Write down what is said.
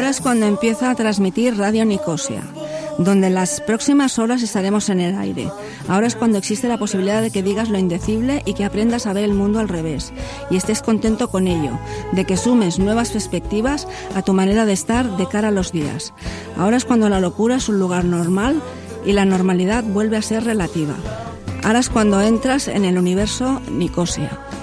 Ahora es cuando empieza a transmitir Radio Nicosia, donde en las próximas horas estaremos en el aire. Ahora es cuando existe la posibilidad de que digas lo indecible y que aprendas a ver el mundo al revés y estés contento con ello, de que sumes nuevas perspectivas a tu manera de estar de cara a los días. Ahora es cuando la locura es un lugar normal y la normalidad vuelve a ser relativa. Ahora es cuando entras en el universo Nicosia.